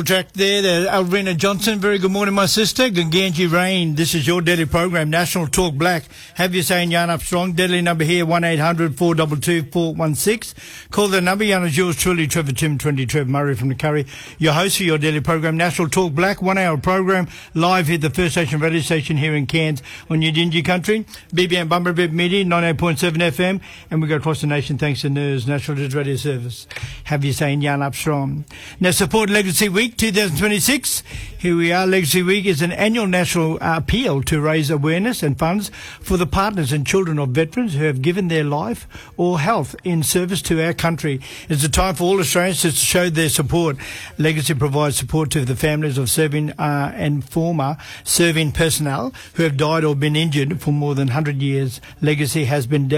Track there, Alvina Johnson. Very good morning, my sister. Ganganji Rain. This is your daily program, National Talk Black. Have you saying Yarn Up Strong? Deadly number here, 1-800-422-416. Call the number. Yarn is yours truly, Trevor Tim 20, Trevor Murray from the Curry. Your host for your daily program, National Talk Black. 1 hour program live here at the First Station radio station here in Cairns on Yidinji country. BBM Bumblebee Media, 98.7 FM. And we go across the nation thanks to NERS, National News Radio Service. Have you saying Yarn Up Strong? Now support Legacy Week 2026. Here we are. Legacy Week is an annual national appeal to raise awareness and funds for the partners and children of veterans who have given their life or health in service to our country. It's a time for all Australians to show their support. Legacy provides support to the families of serving and former serving personnel who have died or been injured for more than 100 years. Legacy has been